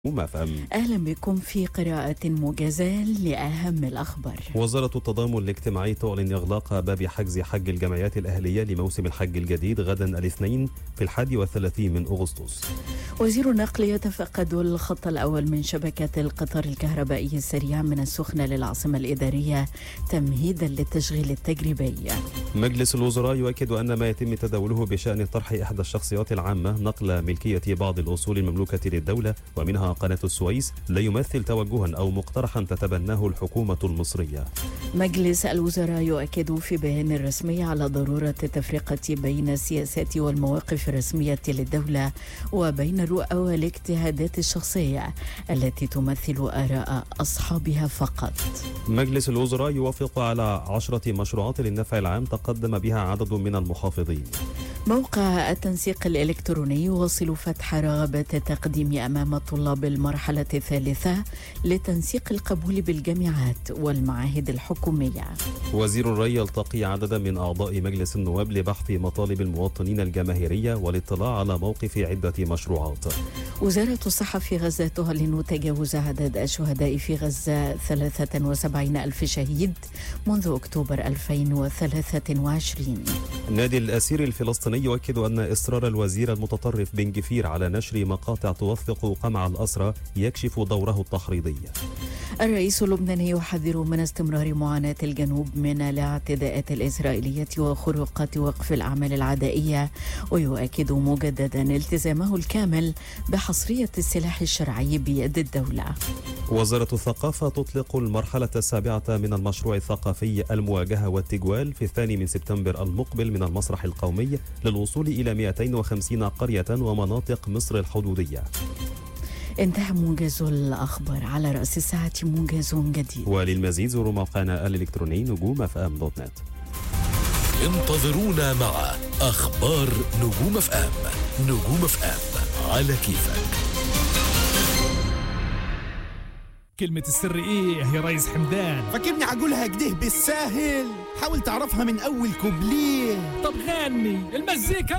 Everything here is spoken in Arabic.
فهم. أهلا بكم في قراءة موجزة لأهم الأخبار. وزارة التضامن الاجتماعي تعلن إغلاق باب حجز حج الجمعيات الأهلية لموسم الحج الجديد غدا الاثنين في 31 من أغسطس. وزير النقل يتفقد الخط الأول من شبكة القطار الكهربائي السريع من السخنة للعاصمة الإدارية تمهيدا للتشغيل التجريبي. مجلس الوزراء يؤكد أن ما يتم تداوله بشأن طرح إحدى الشخصيات العامة نقل ملكية بعض الأصول المملوكة للدولة ومنها قناة السويس لا يمثل توجها أو مقترحا تتبناه الحكومة المصرية. مجلس الوزراء يؤكد في بيان رسمي على ضرورة التفرقة بين السياسات والمواقف الرسمية للدولة وبين الرؤى والاجتهادات الشخصية التي تمثل آراء أصحابها فقط. مجلس الوزراء يوافق على 10 مشروعات للنفع العام تقدم بها عدد من المحافظين. موقع التنسيق الإلكتروني يواصل فتح رغبة التقديم أمام طلاب المرحلة الثالثة لتنسيق القبول بالجامعات والمعاهد الحكومية. وزير الري يلتقي عددا من أعضاء مجلس النواب لبحث مطالب المواطنين الجماهيرية والاطلاع على موقف عدة مشروعات. وزارة الصحة في غزة تعلن تجاوز عدد الشهداء في غزة 73,000 شهيد منذ أكتوبر 2023. نادي الأسير الفلسطيني يؤكد أن إصرار الوزير المتطرف بن جفير على نشر مقاطع توثق قمع الأسرى يكشف دوره التحريضي. الرئيس اللبناني يحذر من استمرار معاناة الجنوب من الاعتداءات الإسرائيلية وخروقات وقف الأعمال العدائية، ويؤكد مجددا التزامه الكامل بحصرية السلاح الشرعي بيد الدولة. وزارة الثقافة تطلق المرحلة السابعة من المشروع الثقافي المواجهة والتجوال في 2 سبتمبر المقبل من المسرح القومي للوصول إلى 250 قرية ومناطق مصر الحدودية. انتهى موجز الأخبار، على رأس الساعة موجز جديد. وللمزيد زوروا موقعنا الإلكتروني نجوم.fm.net. انتظرونا مع أخبار نجوم اف ام. نجوم اف ام على كيفك. كلمة السر ايه يا ريس حمدان؟ فاكرني عقولها كده بالساهل؟ حاول تعرفها من أول كوبليه. طب غني المزيكا.